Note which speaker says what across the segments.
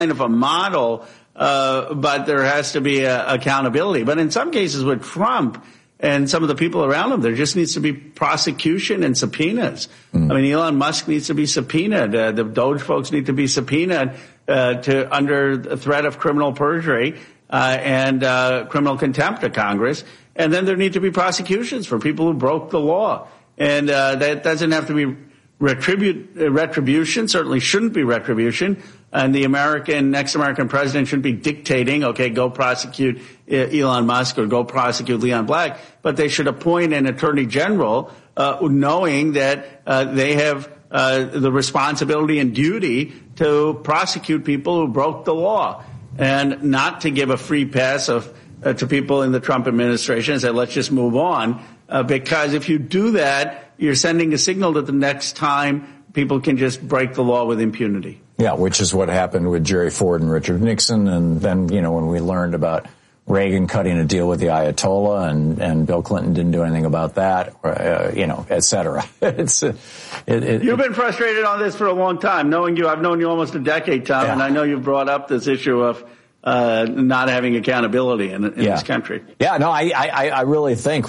Speaker 1: kind of a model, but there has to be accountability. But in some cases with Trump and some of the people around him, there just needs to be prosecution and subpoenas. I mean, Elon Musk needs to be subpoenaed. The Doge folks need to be subpoenaed under the threat of criminal perjury and criminal contempt of Congress. And then there need to be prosecutions for people who broke the law. And that doesn't have to be retribution, certainly shouldn't be retribution. And the next American president shouldn't be dictating, okay, go prosecute Elon Musk or go prosecute Leon Black. But they should appoint an attorney general knowing that they have the responsibility and duty to prosecute people who broke the law, and not to give a free pass to people in the Trump administration and say, let's just move on. Because if you do that, you're sending a signal that the next time people can just break the law with impunity.
Speaker 2: Yeah, which is what happened with Jerry Ford and Richard Nixon. And then, when we learned about Reagan cutting a deal with the Ayatollah and Bill Clinton didn't do anything about that, et cetera.
Speaker 1: You've been frustrated on this for a long time. Knowing you, I've known you almost a decade, Tom, and I know you've brought up this issue of not having accountability in this country.
Speaker 2: Yeah, no, I really think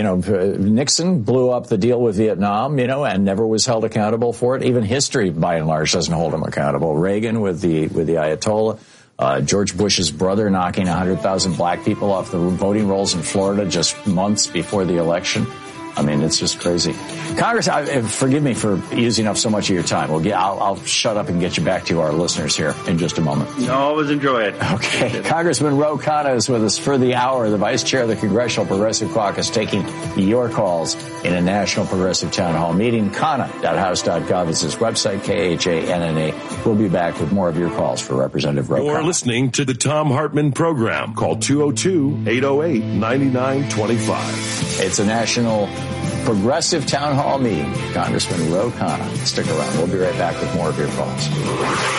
Speaker 2: Nixon blew up the deal with Vietnam, and never was held accountable for it. Even history, by and large, doesn't hold him accountable. Reagan with the Ayatollah. George Bush's brother knocking 100,000 black people off the voting rolls in Florida just months before the election. I mean, it's just crazy. Congress, forgive me for using up so much of your time. I'll shut up and get you back to our listeners here in just a moment.
Speaker 1: No, always enjoy it.
Speaker 2: Okay. Congressman Ro Khanna is with us for the hour, the vice chair of the Congressional Progressive Caucus, taking your calls in a National Progressive Town Hall meeting. Khanna.house.gov is his website, KHANNA. We'll be back with more of your calls for Representative Ro Khanna.
Speaker 3: You're listening to the Thom Hartmann Program. Call 202-808-9925.
Speaker 2: It's a National Progressive Town Hall meeting. Congressman Ro Khanna. Stick around. We'll be right back with more of your calls.